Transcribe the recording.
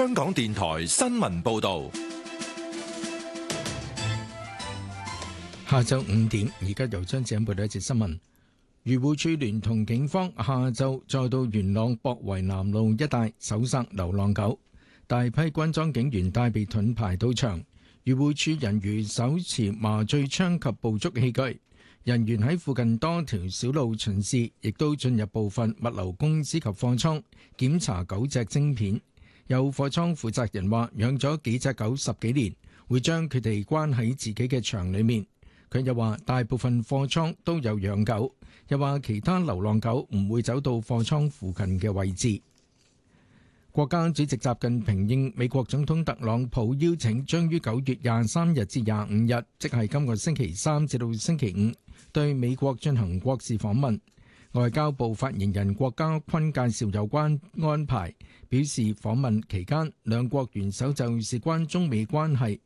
香港電台新聞報道。 下晝5點，而家由張子欣報道一節新聞。漁護署聯同警方下晝再到元朗博圍南路一帶搜殺流浪狗，大批軍裝警員帶備盾牌到場，漁護署人員手持麻醉槍及捕捉器具，人員喺附近多條小路巡視，亦都進入部分物流公司及貨倉檢查狗隻晶片。有貨倉負責人話：養咗幾隻狗10幾年，會將佢哋關喺自己嘅場裡面。佢又話：大部分貨倉都有養狗，又話其他流浪狗唔會走到貨倉附近嘅位置。國家主席習近平應美國總統特朗普邀請，將於9月23日至25日，即係今個星期3至到星期5，對美國進行國事訪問。外交部發言人郭家坤介紹有關安排，表示訪問期間兩國元首就事關中美關係